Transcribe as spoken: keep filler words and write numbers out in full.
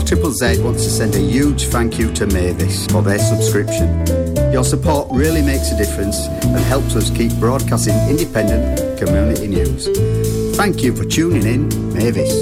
Triple Z wants to send a huge thank you to Mavis for their subscription. Your support really makes a difference and helps us keep broadcasting independent community news. Thank you for tuning in, Mavis.